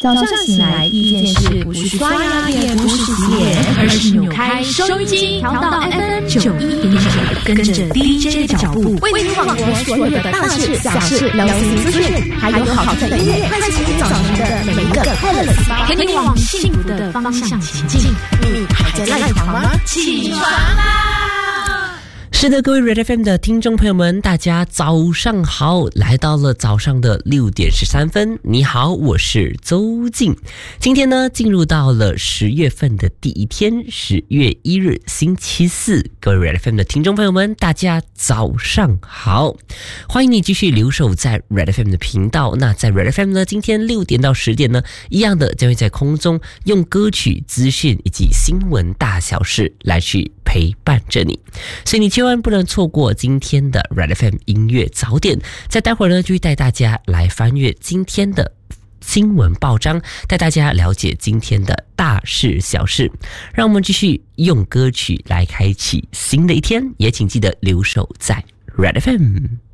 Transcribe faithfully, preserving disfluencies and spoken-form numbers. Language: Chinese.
早上醒来第一件事不是刷牙，也不是洗脸，而是扭开收音机，调到 F M 九一点九，跟着 D J 的脚步，为你网国所有的大事、小事、流行资讯，还有好听的音乐，开启你早晨的每一个快乐时光，陪你往幸福的方向前进。你还在赖床吗？起床啦！ 是的，各位 Red F M 的听众朋友们，大家早上好！来到了早上的六点十三分，你好，我是周静。今天呢，进入到了十月份的第一天，十月一日，星期四。各位 Red F M 的听众朋友们，大家早上好！欢迎你继续留守在 Red F M 的频道。那在 Red F M 呢，今天六点到十点呢，一样的将会在空中用歌曲、资讯以及新闻大小事来去陪伴着你，所以你千万不能错过今天的 Red F M 音乐早点。在待会儿呢，就会带大家来翻阅今天的新闻报章，带大家了解今天的大事小事。让我们继续用歌曲来开启新的一天，也请记得留守在 Red F M。